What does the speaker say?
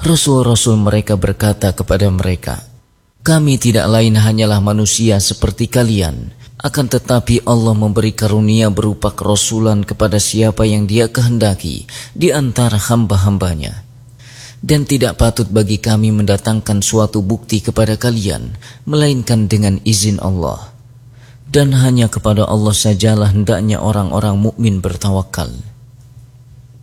Rasul-rasul mereka berkata kepada mereka, "Kami tidak lain hanyalah manusia seperti kalian, akan tetapi Allah memberi karunia berupa kerasulan kepada siapa yang Dia kehendaki di antara hamba-hambanya. Dan tidak patut bagi kami mendatangkan suatu bukti kepada kalian, melainkan dengan izin Allah. Dan hanya kepada Allah sajalah hendaknya orang-orang mukmin bertawakal."